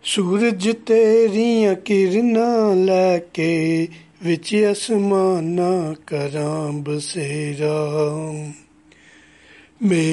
ਸੂਰਜ ਤੇਰੀਆਂ ਕਿਰਨਾਂ ਲੈ ਕੇ ਵਿੱਚ ਅਸਮਾਨਾਂ ਕਰਾਂ ਬਸੇਰਾ।